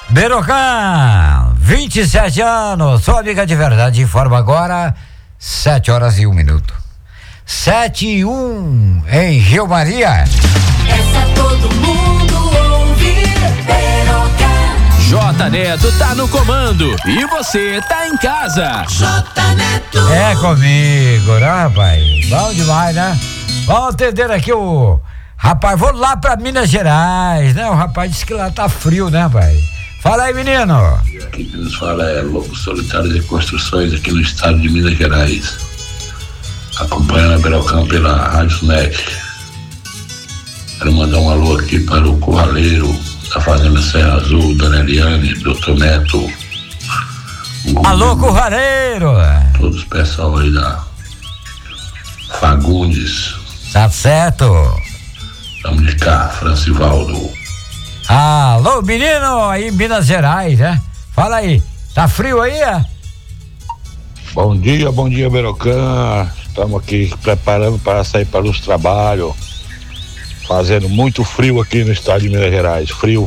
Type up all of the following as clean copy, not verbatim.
Berocan, 27 anos, sua amiga de verdade, informa agora 7h01. 7h01 em Rio Maria. Essa todo mundo ouve, Berocan. J Neto tá no comando e você tá em casa. J Neto. É comigo, né, rapaz? Bom demais, né? Vamos atender aqui o rapaz, vou lá pra Minas Gerais, né? O rapaz disse que lá tá frio, né, rapaz? Fala aí, menino. Aqui que nos fala é Lobo Solitário de Construções, aqui no estado de Minas Gerais. Acompanhando a Berocan pela Rádio Net. Quero mandar um alô aqui para o Curraleiro da Fazenda Serra Azul, Dona Eliane, Dr. Neto. Alô, Curraleiro. Todos os pessoal aí da Fagundes. Tá certo. Estamos de cá, Francivaldo. Alô, menino, aí em Minas Gerais, né? Fala aí, tá frio aí, é? Bom dia, Berocan. Estamos aqui preparando para sair para os trabalhos. Fazendo muito frio aqui no estado de Minas Gerais. Frio.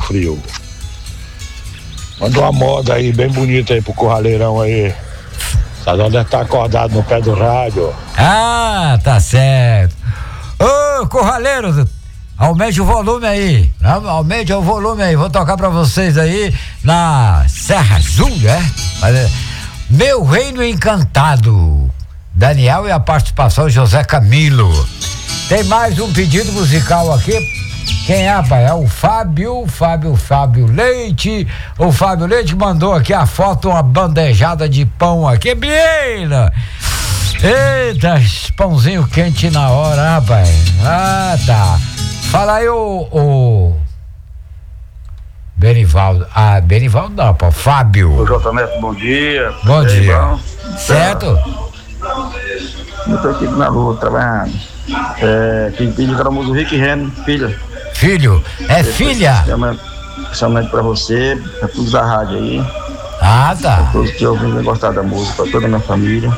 Manda uma moda aí, bem bonita aí pro Curraleirão aí. Só deve estar acordado no pé do rádio. Ah, tá certo. Ô, Curraleiro, aumente o volume aí. Aumente o volume aí. Vou tocar pra vocês aí na Serra Azul, né? Meu Reino Encantado. Daniel e a participação José Camilo. Tem mais um pedido musical aqui. Quem é, rapaz? É o Fábio Leite. O Fábio Leite mandou aqui a foto, uma bandejada de pão aqui. Menina! Eita, pãozinho quente na hora, rapaz. Ah, tá. Fala aí o Benivaldo. Ah, Benivaldo não, pô. Fábio. Ô, J Neto, bom dia. Bom dia. Bom? Certo? Eu tô aqui na rua trabalhando. Quem pediu aquela música Rick Renner, filha. Filho? É filha? Chamando pra você, pra todos da rádio aí. Ah, tá. Pra todos que ouvem e gostar da música, pra toda a minha família.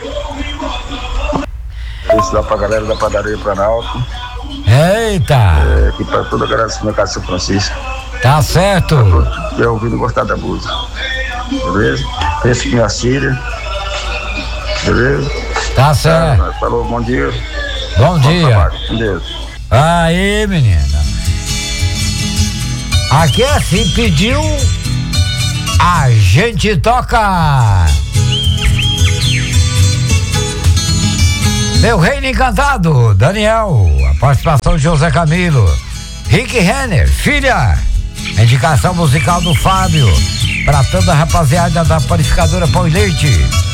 Esse lá pra galera da padaria Planalto. Eita! Aqui pra toda a galera do mercado de São Francisco. Tá certo. Pra todos que ouvem e gostar da música. Beleza? Esse aqui é minha filha. Beleza? Tá certo. Falou, bom dia. Bom dia. Trabalho. Com Deus. Aí, menina. Aqui é assim, pediu, a gente toca. Meu Reino Encantado, Daniel, a participação de José Camilo, Rick Renner, filha, a indicação musical do Fábio, para toda a rapaziada da panificadora Pão e Leite.